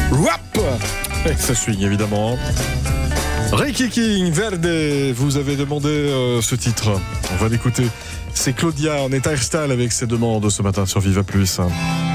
Rap. Et ça swing évidemment. Ricky King, Verde, vous avez demandé ce titre. On va l'écouter. C'est Claudia en Airstyle avec ses demandes ce matin sur Viva Plus.